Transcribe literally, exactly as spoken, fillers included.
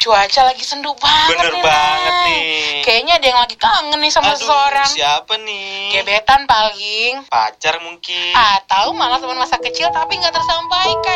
Cuaca lagi sendu banget. Bener nih, banget Nay. nih. Kayaknya ada yang lagi kangen nih sama Aduh, seseorang. siapa nih? Gebetan paling. Pacar mungkin. Atau malah teman masa kecil tapi nggak tersampaikan.